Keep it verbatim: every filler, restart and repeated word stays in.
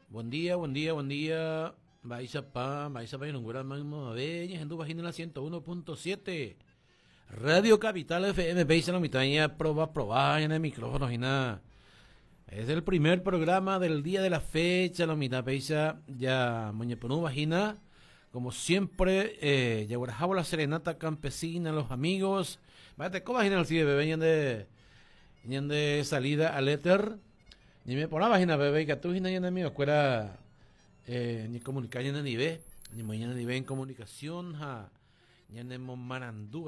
Buen día, buen día, buen día. Vais a pa, vais a pa, no guarda más veñas en tu página la ciento uno punto siete. Radio Capital F M, veis la mitad ya proba, proba en el micrófono y nada. Es el primer programa del día de la fecha, la mitad peisa ya moñeponú vagina. Como siempre, eh, ya guardamos la serenata campesina, los amigos. Vaya, ¿cómo vagina el C I B? Venían de, venían de salida al éter. Ni me ponía vagina, bebé, que tú ni en mi escuela, eh, ni comunicar ni ve, ni mañana ni ve en comunicación, ja, ni en Monmarandú.